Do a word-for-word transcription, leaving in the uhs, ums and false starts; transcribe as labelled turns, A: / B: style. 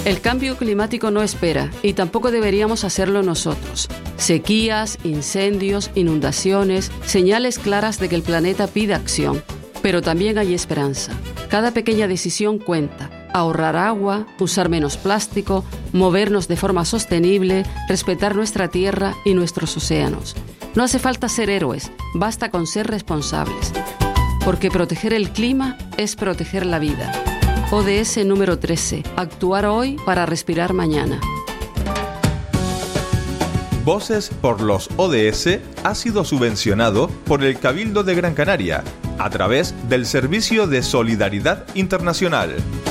A: El cambio climático no espera y tampoco deberíamos hacerlo nosotros. Sequías, incendios, inundaciones, señales claras de que el planeta pide acción. Pero también hay esperanza. Cada pequeña decisión cuenta. Ahorrar agua, usar menos plástico, movernos de forma sostenible, respetar nuestra tierra y nuestros océanos. No hace falta ser héroes, basta con ser responsables. Porque proteger el clima es proteger la vida. O D S número trece. Actuar hoy para respirar mañana.
B: Voces por los O D S ha sido subvencionado por el Cabildo de Gran Canaria a través del Servicio de Solidaridad Internacional.